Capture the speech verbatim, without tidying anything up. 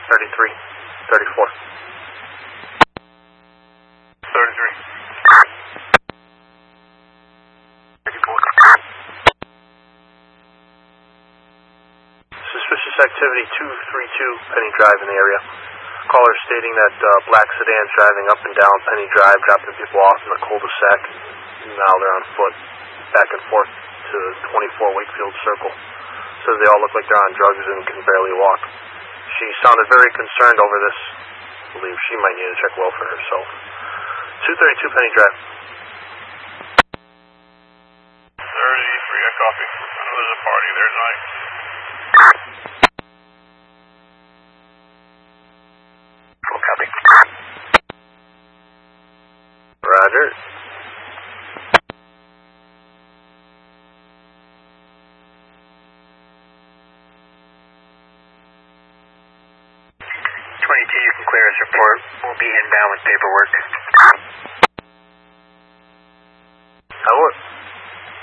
thirty-three, thirty-four. thirty-three. Suspicious activity two three two Penny Drive in the area. Caller stating that uh, black sedans driving up and down Penny Drive, dropping people off in the cul-de-sac. Now they're on foot, back and forth to twenty-four Wakefield Circle. Says they all look like they're on drugs and can barely walk. She sounded very concerned over this. I believe she might need to check well for herself. two thirty-two Penny Drive. thirty-three, I copy. I know there's a party there tonight. Full copy. Roger. twenty-two, you can clear us report. We'll be inbound with paperwork.